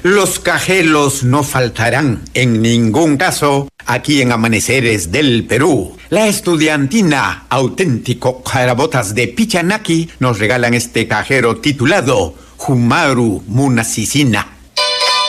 Los cajelos no faltarán en ningún caso aquí en Amaneceres del Perú. La estudiantina auténtico carabotas de Pichanaki nos regalan este cajero titulado Humaru Munasisina.